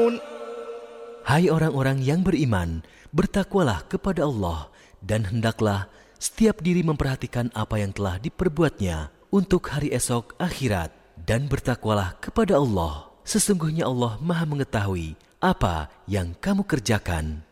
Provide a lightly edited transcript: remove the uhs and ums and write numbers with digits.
Hai orang-orang yang beriman, bertakwalah kepada Allah, dan hendaklah setiap diri memperhatikan apa yang telah diperbuatnya untuk hari esok akhirat. Dan bertakwalah kepada Allah, sesungguhnya Allah Maha mengetahui apa yang kamu kerjakan.